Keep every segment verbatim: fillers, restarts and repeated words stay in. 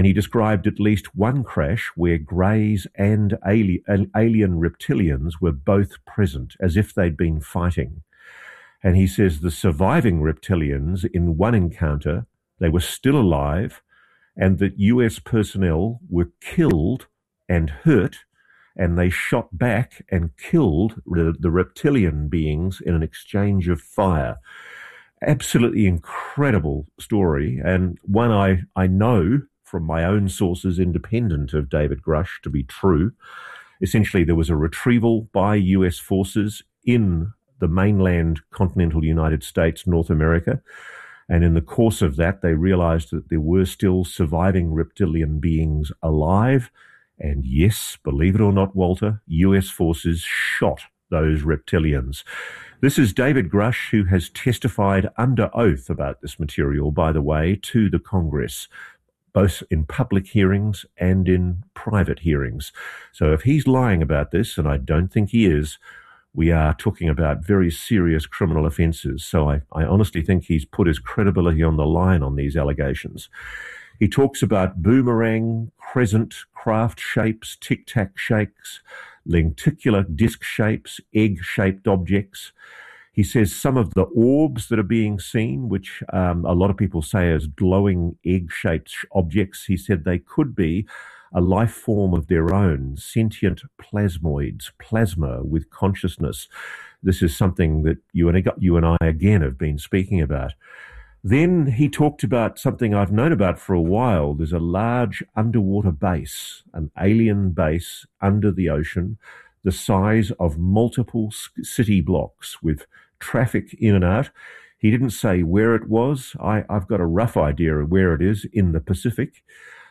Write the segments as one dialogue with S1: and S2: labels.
S1: And he described at least one crash where greys and alien, alien reptilians were both present, as if they'd been fighting. And he says the surviving reptilians in one encounter, they were still alive, and that U S personnel were killed and hurt, and they shot back and killed the, the reptilian beings in an exchange of fire. Absolutely incredible story, and one I, I know from my own sources independent of David Grush to be true. Essentially, there was a retrieval by U S forces in the mainland continental United States, North America, and in the course of that, they realized that there were still surviving reptilian beings alive, and yes, believe it or not, Walter, U S forces shot those reptilians. This is David Grush, who has testified under oath about this material, by the way, to the Congress, both in public hearings and in private hearings. So if he's lying about this, and I don't think he is, we are talking about very serious criminal offences. So I, I honestly think he's put his credibility on the line on these allegations. He talks about boomerang, crescent, craft shapes, tic-tac shapes, lenticular disc shapes, egg-shaped objects. He says some of the orbs that are being seen, which um, a lot of people say as glowing egg-shaped objects, he said they could be a life form of their own, sentient plasmoids, plasma with consciousness. This is something that you and, you and I, again, have been speaking about. Then he talked about something I've known about for a while. There's a large underwater base, an alien base under the ocean, the size of multiple city blocks with traffic in and out. He didn't say where it was. I, I've got a rough idea of where it is in the Pacific.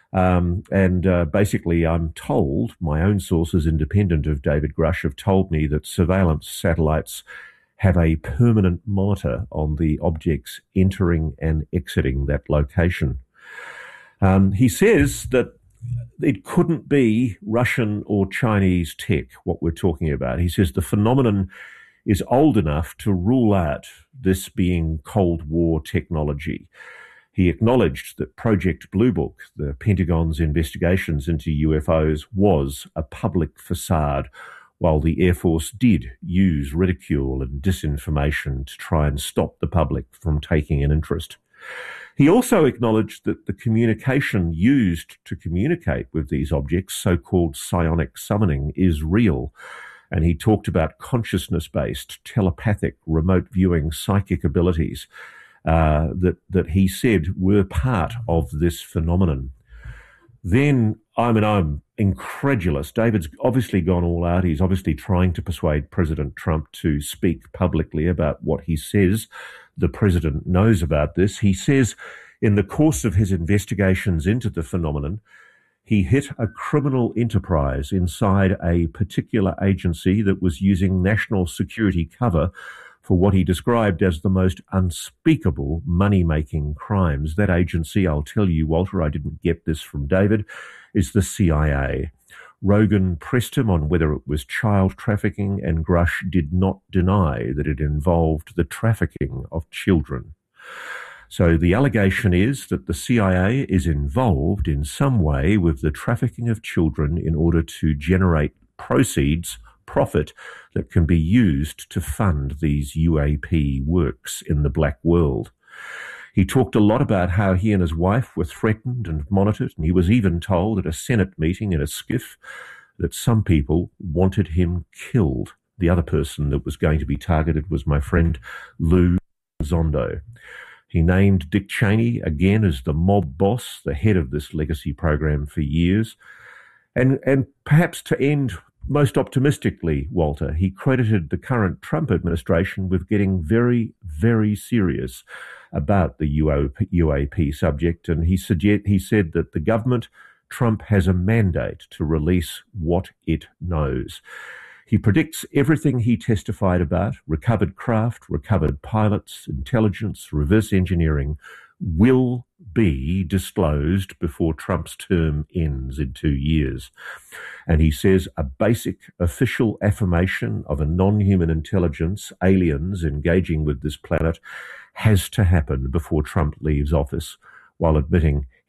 S1: Um, and uh, basically, I'm told, my own sources independent of David Grush have told me that surveillance satellites have a permanent monitor on the objects entering and exiting that location. Um, he says that it couldn't be Russian or Chinese tech, what we're talking about. He says the phenomenon is old enough to rule out this being Cold War technology. He acknowledged that Project Blue Book, the Pentagon's investigations into U F Os, was a public facade, while the Air Force did use ridicule and disinformation to try and stop the public from taking an interest. He also acknowledged that the communication used to communicate with these objects, so-called psionic summoning, is real. And he talked about consciousness-based, telepathic, remote viewing psychic abilities uh, that, that he said were part of this phenomenon. Then, I mean, I'm incredulous. David's obviously gone all out. He's obviously trying to persuade President Trump to speak publicly about what he says the president knows about this. He says in the course of his investigations into the phenomenon, he hit a criminal enterprise inside a particular agency that was using national security cover for what he described as the most unspeakable money-making crimes. That agency, I'll tell you, Walter, I didn't get this from David, is the C I A. Rogan pressed him on whether it was child trafficking, and Grush did not deny that it involved the trafficking of children. So the allegation is that the C I A is involved in some way with the trafficking of children in order to generate proceeds, profit, that can be used to fund these U A P works in the black world. He talked a lot about how he and his wife were threatened and monitored, and he was even told at a Senate meeting in a skiff that some people wanted him killed. The other person that was going to be targeted was my friend Lou Zondo. He named Dick Cheney again as the mob boss, the head of this legacy program for years. And, and perhaps to end most optimistically, Walter, he credited the current Trump administration with getting very, very serious about the U A P subject, and he, suggest, he said that the government, Trump, has a mandate to release what it knows. He predicts everything he testified about, recovered craft, recovered pilots, intelligence, reverse engineering, will be disclosed before Trump's term ends in two years. And he says a basic official affirmation of a non-human intelligence, aliens engaging with this planet, has to happen before Trump leaves office, while admitting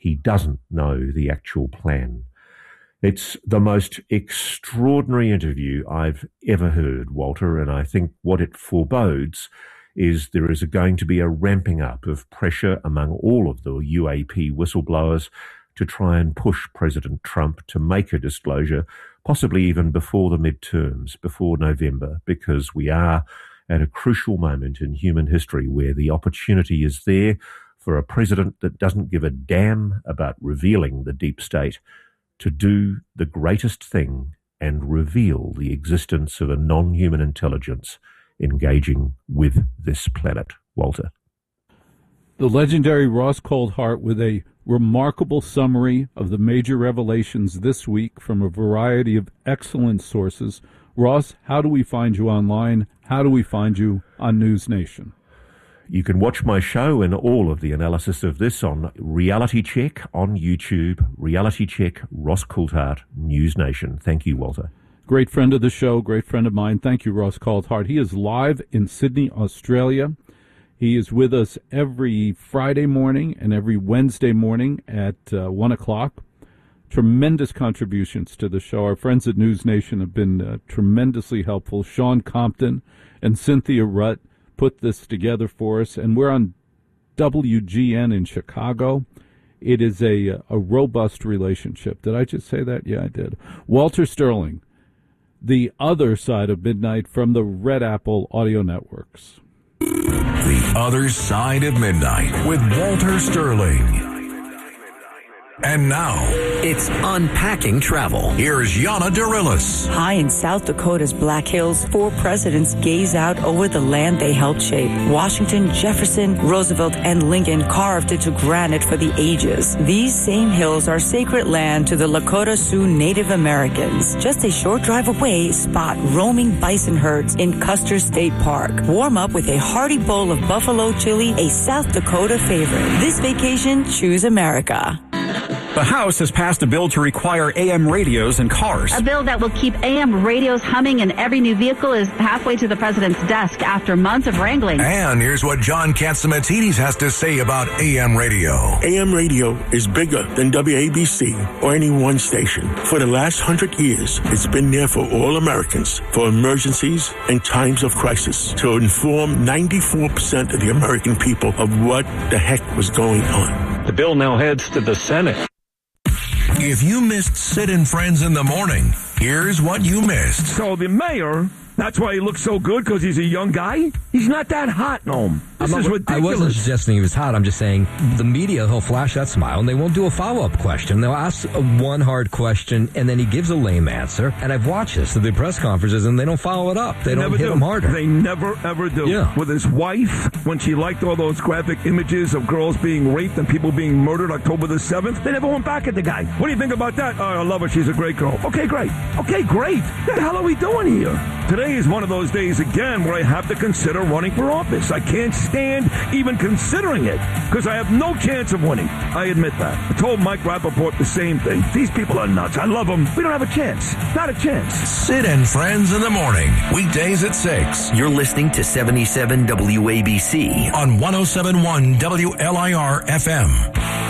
S1: he doesn't know the actual plan. It's the most extraordinary interview I've ever heard, Walter, and I think what it forebodes is there is going to be a ramping up of pressure among all of the U A P whistleblowers to try and push President Trump to make a disclosure, possibly even before the midterms, before November, because we are at a crucial moment in human history where the opportunity is there for a president that doesn't give a damn about revealing the deep state to do the greatest thing and reveal the existence of a non-human intelligence engaging with this planet. Walter.
S2: The legendary Ross Coulthart with a remarkable summary of the major revelations this week from a variety of excellent sources. Ross, how do we find you online? How do we find you on News Nation?
S1: You can watch my show and all of the analysis of this on Reality Check on YouTube. Reality Check, Ross Coulthart, News Nation. Thank you, Walter.
S2: Great friend of the show, great friend of mine. Thank you, Ross Coulthart. He is live in Sydney, Australia. He is with us every Friday morning and every Wednesday morning at uh, one o'clock. Tremendous contributions to the show. Our friends at News Nation have been uh, tremendously helpful. Sean Compton and Cynthia Rutt put this together for us, and we're on W G N in Chicago. It is a a robust relationship. Did I just say that? Yeah, I did. Walter Sterling, the other side of midnight from the Red Apple Audio Networks.
S3: The Other Side of Midnight with Walter Sterling. And now,
S4: it's Unpacking Travel.
S3: Here's Yana Dorillis.
S5: High in South Dakota's Black Hills, four presidents gaze out over the land they helped shape. Washington, Jefferson, Roosevelt, and Lincoln carved into granite for the ages. These same hills are sacred land to the Lakota Sioux Native Americans. Just a short drive away, spot roaming bison herds in Custer State Park. Warm up with a hearty bowl of buffalo chili, a South Dakota favorite. This vacation, choose America.
S6: The House has passed a bill to require A M radios in cars.
S7: A bill that will keep A M radios humming in every new vehicle is halfway to the president's desk after months of wrangling.
S3: And here's what John Catsimatidis has to say about A M radio.
S8: A M radio is bigger than W A B C or any one station. For the last hundred years, it's been there for all Americans, for emergencies and times of crisis, to inform ninety-four percent of the American people of what the heck was going on.
S6: The bill now heads to the Senate.
S3: If you missed Sid and Friends in the Morning, here's what you missed.
S9: So the mayor, that's why he looks so good, because he's a young guy? He's not that hot, Noam. This
S10: not,
S9: is ridiculous.
S10: I wasn't suggesting he was hot. I'm just saying the media, he'll flash that smile, and they won't do a follow-up question. They'll ask a one hard question, and then he gives a lame answer. And I've watched this at the press conferences, and they don't follow it up. They, they don't hit
S9: do.
S10: him harder.
S9: They never, ever do.
S10: Yeah.
S9: With his wife, when she liked all those graphic images of girls being raped and people being murdered October the seventh, they never went back at the guy. What do you think about that? Oh, I love her. She's a great girl. Okay, great. Okay, great. What the hell are we doing here? Today is one of those days, again, where I have to consider running for office. I can't stand even considering it, because I have no chance of winning. I admit that. I told Mike Rappaport the same thing. These people are nuts. I love them. We don't have a chance. Not a chance.
S3: Sid and Friends in the Morning, weekdays at six.
S4: You're listening to seventy-seven W A B C
S3: on one oh seven point one W L I R F M.